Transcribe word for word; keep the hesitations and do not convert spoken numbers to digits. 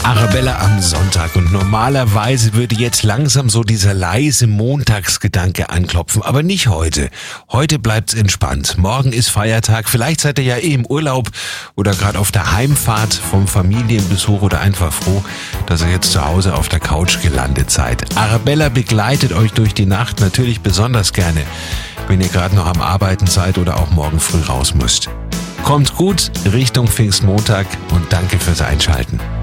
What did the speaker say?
Arabella am Sonntag und normalerweise würde jetzt langsam so dieser leise Montagsgedanke anklopfen, aber nicht heute. Heute bleibt's entspannt. Morgen ist Feiertag, vielleicht seid ihr ja eh im Urlaub oder gerade auf der Heimfahrt vom Familienbesuch oder einfach froh, dass ihr jetzt zu Hause auf der Couch gelandet seid. Arabella begleitet euch durch die Nacht natürlich besonders gerne, wenn ihr gerade noch am Arbeiten seid oder auch morgen früh raus müsst. Kommt gut Richtung Pfingstmontag und danke fürs Einschalten.